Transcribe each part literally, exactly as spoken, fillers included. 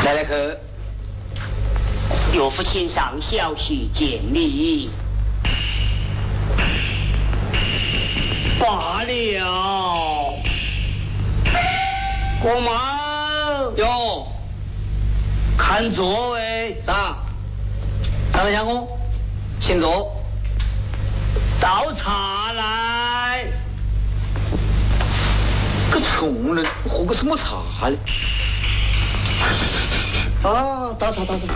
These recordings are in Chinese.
来来去， 岳父请上小婿见礼。罢了，国妈哟， 看座位。 啥？上来相公，请坐。 倒茶来。 个穷人喝个什么茶呢？啊，倒茶倒茶。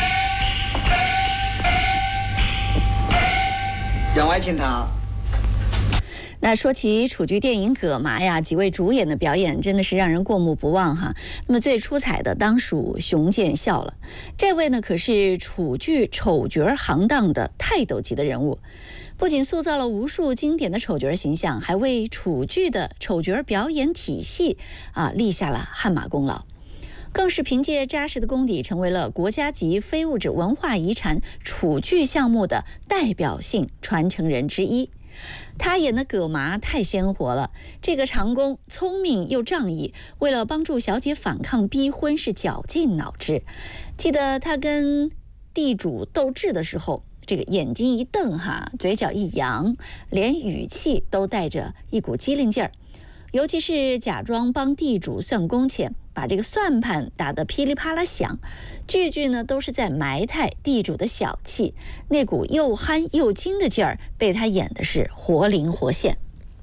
员外请茶。 那说起楚剧电影《葛麻》呀，几位主演的表演真的是让人过目不忘哈。那么最出彩的当属熊建孝了，这位呢可是楚剧丑角行当的泰斗级的人物，不仅塑造了无数经典的丑角形象，还为楚剧的丑角表演体系啊立下了汗马功劳。更是凭借扎实的功底，成为了国家级非物质文化遗产楚剧项目的代表性传承人之一。他演的葛麻太鲜活了，这个长工聪明又仗义，为了帮助小姐反抗逼婚是绞尽脑汁。记得他跟地主斗智的时候，这个眼睛一瞪哈，嘴角一扬，连语气都带着一股机灵劲儿。尤其是假装帮地主算工钱，把这个算盘打得噼里啪啦响，句句呢都是在埋汰地主的小气，那股又憨又精的劲儿被他演的是活灵活现。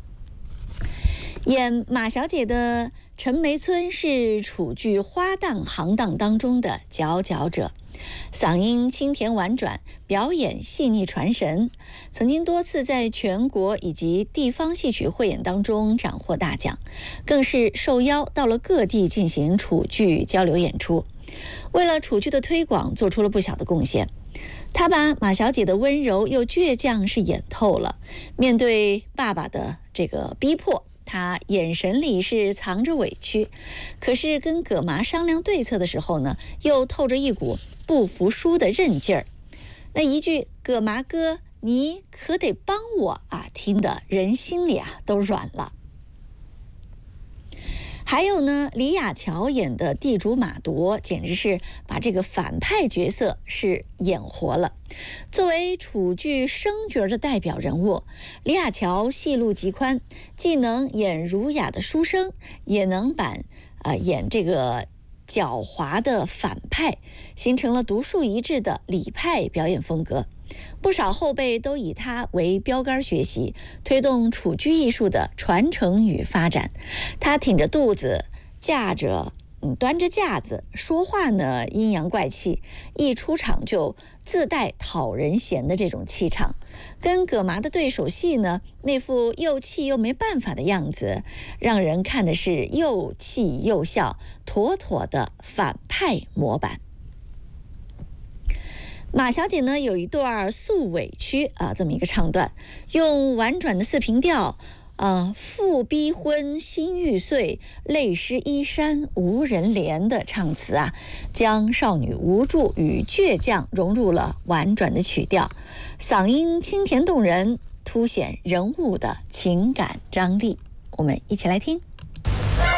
演马小姐的陈梅村是楚剧花旦行当当中的佼佼者，嗓音清甜婉转，表演细腻传神，曾经多次在全国以及地方戏曲汇演当中斩获大奖，更是受邀到了各地进行楚剧交流演出，为了楚剧的推广做出了不小的贡献。他把马小姐的温柔又倔强是演透了，面对爸爸的这个逼迫，他眼神里是藏着委屈，可是跟葛麻商量对策的时候呢，又透着一股不服输的韧劲儿。那一句葛麻哥你可得帮我啊，听得人心里啊都软了。还有呢，李雅乔演的地主马铎简直是把这个反派角色是演活了。作为楚剧生角的代表人物，李雅乔戏路极宽，既能演儒雅的书生，也能扮呃演这个狡猾的反派，形成了独树一帜的李派表演风格。不少后辈都以他为标杆学习，推动楚剧艺术的传承与发展。他挺着肚子，架着嗯端着架子，说话呢阴阳怪气，一出场就自带讨人嫌的这种气场。跟葛麻的对手戏呢，那副又气又没办法的样子，让人看的是又气又笑，妥妥的反派模板。马小姐呢有一段诉委屈啊，这么一个唱段，用婉转的四平调，呃，父逼婚心欲碎，泪湿衣衫无人怜的唱词啊，将少女无助与倔强融入了婉转的曲调，嗓音清甜动人，凸显人物的情感张力。我们一起来听。